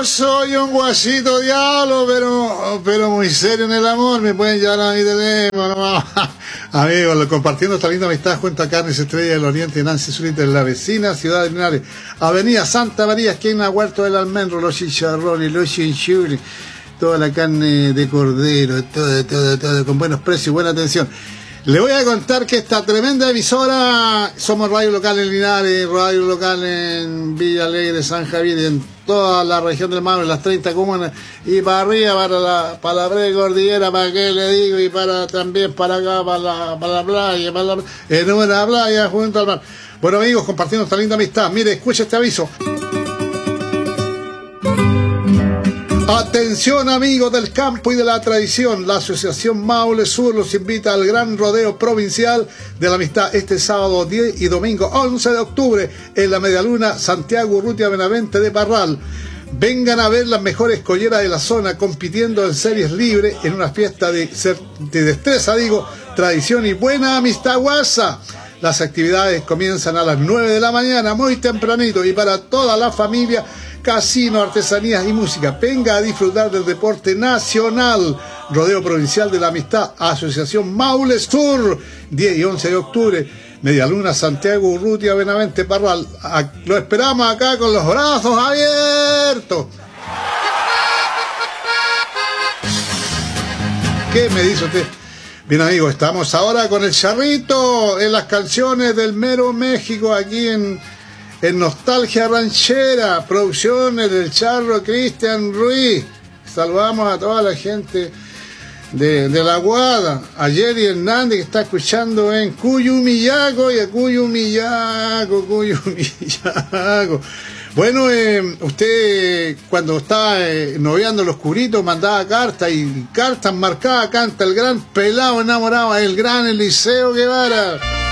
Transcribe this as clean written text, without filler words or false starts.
soy un guasito diablo, pero muy serio en el amor. Me pueden llevar a mi teléfono. Amigos, compartiendo esta linda amistad junto a Carnes Estrella del Oriente y Nancy Zurita en la vecina ciudad de Linares. Avenida Santa María, esquina Huerto del Almendro, los chicharrones, los chinchulines, toda la carne de cordero, todo, con buenos precios y buena atención. Le voy a contar que esta tremenda emisora, somos radio local en Linares, radio local en Villa Alegre, San Javier, en toda la región del Maule, las 30 comunas, y para arriba, para la precordillera, para qué le digo, y también para acá, para la playa, en una playa junto al mar. Bueno, amigos, compartiendo esta linda amistad. Mire, escucha este aviso. Atención, amigos del campo y de la tradición, la Asociación Maule Sur los invita al gran rodeo provincial de la amistad este sábado 10 y domingo 11 de octubre en la Medialuna Santiago Urrutia Benavente de Parral. Vengan a ver las mejores colleras de la zona compitiendo en series libres en una fiesta de destreza, tradición y buena amistad guasa. Las actividades comienzan a las 9 de la mañana, muy tempranito, y para toda la familia, casino, artesanías y música. Venga a disfrutar del deporte nacional. Rodeo Provincial de la Amistad, Asociación Maule Sur, 10 y 11 de octubre, Medialuna, Santiago Urrutia, Benavente, Parral. Lo esperamos acá con los brazos abiertos. ¿Qué me dice usted? Bien, amigos, estamos ahora con el charrito en las canciones del Mero México, aquí en Nostalgia Ranchera, producciones del Charro Cristian Ruiz. Saludamos a toda la gente de La Guada, a Jerry Hernández que está escuchando en Cuyumillaco y a Cuyumillaco. Bueno, usted cuando estaba noviando los curitos mandaba cartas y cartas marcadas, canta el gran pelado enamorado, el gran Eliseo Guevara.